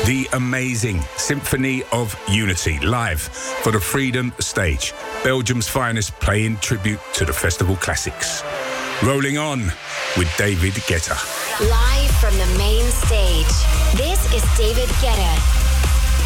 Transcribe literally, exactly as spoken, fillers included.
The amazing Symphony of Unity, live for the Freedom Stage. Belgium's finest, playing tribute to the festival classics. Rolling On with David Guetta. Live from the main stage, this is David Guetta.